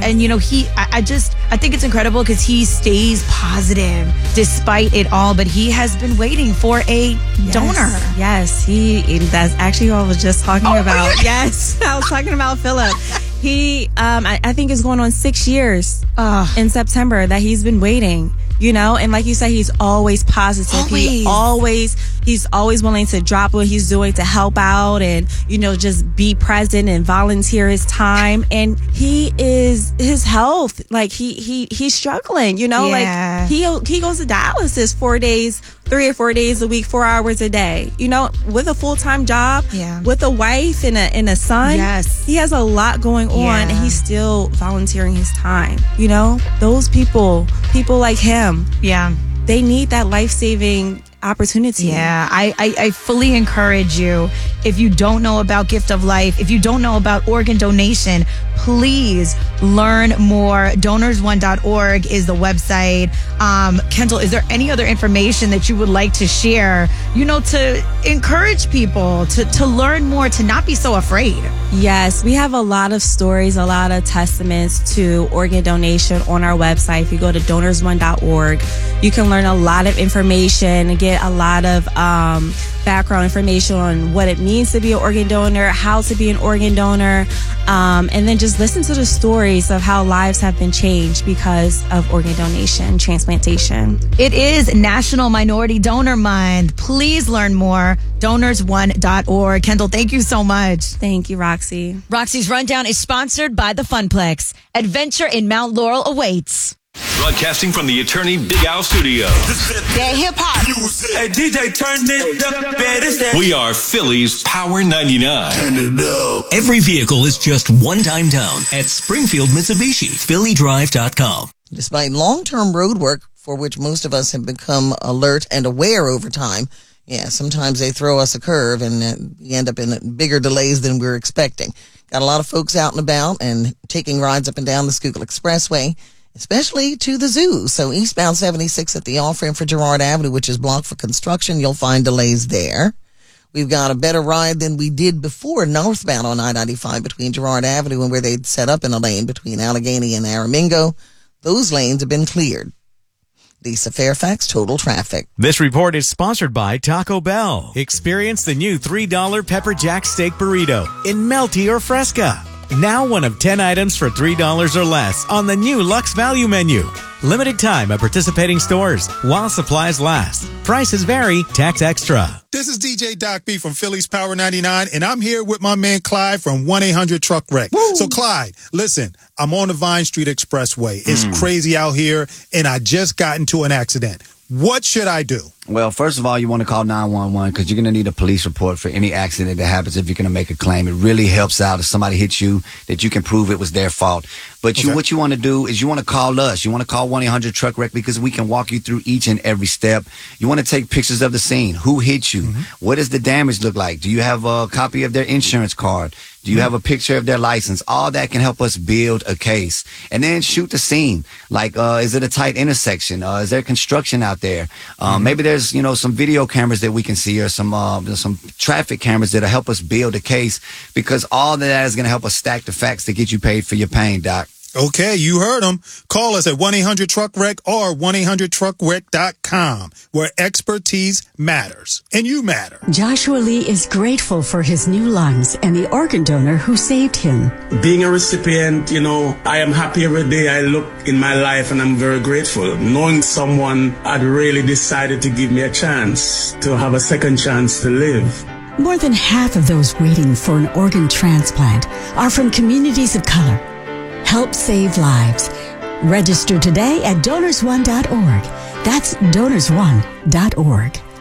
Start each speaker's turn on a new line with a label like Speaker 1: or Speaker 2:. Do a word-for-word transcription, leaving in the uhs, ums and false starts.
Speaker 1: and you know, he, I, I just, I think it's incredible because he stays positive despite it all, but he has been waiting for a
Speaker 2: yes.
Speaker 1: donor.
Speaker 2: Yes, he, that's actually what I was just talking
Speaker 1: oh,
Speaker 2: about. Yes, I was talking about Philip. He, um, I, I think it's going on six years uh, in September that he's been waiting, you know, and like you said, he's always positive.
Speaker 1: Always.
Speaker 2: He always, he's always willing to drop what he's doing to help out and, you know, just be present and volunteer his time. And he is, his health, like he, he, he's struggling, you know,
Speaker 1: yeah.
Speaker 2: like he, he goes to dialysis four days, three or four days a week, four hours a day, you know, with a full-time job,
Speaker 1: yeah.
Speaker 2: with a wife and a, and a son.
Speaker 1: Yes.
Speaker 2: He has a lot going on
Speaker 1: yeah.
Speaker 2: and he's still volunteering his time. You know, those people, people like him,
Speaker 1: yeah,
Speaker 2: they need that life-saving opportunity.
Speaker 1: Yeah, I, I, I fully encourage you. If you don't know about Gift of Life, if you don't know about organ donation, please learn more. donors one dot org is the website. Um, Kendall, is there any other information that you would like to share, you know, to encourage people to, to learn more, to not be so afraid?
Speaker 2: Yes, we have a lot of stories, a lot of testaments to organ donation on our website. If you go to donors one dot org, you can learn a lot of information and get a lot of um, background information on what it means to be an organ donor, how to be an organ donor, um, and then just listen to the stories of how lives have been changed because of organ donation, transplantation.
Speaker 1: It is National Minority Donor Month. Please learn more. donors one dot org. Kendall, thank you so much.
Speaker 2: Thank you, Roxy.
Speaker 1: Roxy's Rundown is sponsored by the Funplex. Adventure in Mount Laurel awaits.
Speaker 3: Broadcasting from the Attorney Big Al Studio.
Speaker 4: That hip hop.
Speaker 5: Hey, D J, turn it up. That.
Speaker 3: We are Philly's Power ninety-nine.
Speaker 5: Turn it up.
Speaker 6: Every vehicle is just one time down at Springfield Mitsubishi, Philly Drive dot com.
Speaker 4: Despite long-term road work, for which most of us have become alert and aware over time, yeah, sometimes they throw us a curve and uh, we end up in bigger delays than we're expecting. Got a lot of folks out and about and taking rides up and down the Schuylkill Expressway, especially to the zoo. So eastbound seventy-six at the off-ramp for Girard Avenue, which is blocked for construction, you'll find delays there. We've got a better ride than we did before northbound on I ninety-five between Girard Avenue and where they'd set up in a lane between Allegheny and Aramingo. Those lanes have been cleared. Lisa Fairfax, Total Traffic.
Speaker 7: This report is sponsored by Taco Bell. Experience the new three dollar Pepper Jack Steak Burrito in Melty or Fresca. Now one of ten items for three dollars or less on the new Lux Value Menu. Limited time at participating stores while supplies last. Prices vary, tax extra.
Speaker 8: This is D J Doc B from Philly's Power ninety-nine, and I'm here with my man Clyde from one eight hundred truck wreck. Woo. So, Clyde, listen, I'm on the Vine Street Expressway. It's mm. crazy out here, and I just got into an accident. What should I do?
Speaker 9: Well, first of all, you want to call nine one one because you're going to need a police report for any accident that happens if you're going to make a claim. It really helps out if somebody hits you that you can prove it was their fault. But okay. you, what you want to do is you want to call us. You want to call one eight hundred truck wreck because we can walk you through each and every step. You want to take pictures of the scene. Who hit you? Mm-hmm. What does the damage look like? Do you have a copy of their insurance card? Do you have a picture of their license? All that can help us build a case. And then shoot the scene. Like, uh, is it a tight intersection? Uh, is there construction out there? Um, mm-hmm. Maybe there's, you know, some video cameras that we can see or some uh, some traffic cameras that'll help us build a case because all of that is going to help us stack the facts to get you paid for your pain, Doc.
Speaker 8: Okay, you heard them. Call us at one eight hundred truck wreck or one eight hundred truck wreck dot com, where expertise matters. And you matter.
Speaker 10: Joshua Lee is grateful for his new lungs and the organ donor who saved him.
Speaker 11: Being a recipient, you know, I am happy every day I look in my life, and I'm very grateful. Knowing someone had really decided to give me a chance, to have a second chance to live.
Speaker 10: More than half of those waiting for an organ transplant are from communities of color. Help save lives. Register today at donors one dot org. That's donors one dot org.